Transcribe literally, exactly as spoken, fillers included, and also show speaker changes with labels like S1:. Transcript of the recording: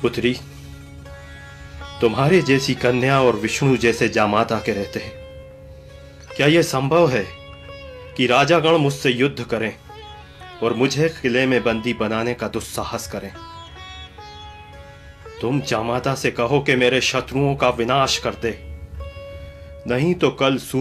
S1: पुत्री, तुम्हारे जैसी कन्या और विष्णु जैसे जामाता के रहते हैं क्या यह संभव है कि राजागण मुझसे युद्ध करें और मुझे किले में बंदी बनाने का दुस्साहस करें? तुम जामाता से कहो कि मेरे शत्रुओं का विनाश कर दे, नहीं तो कल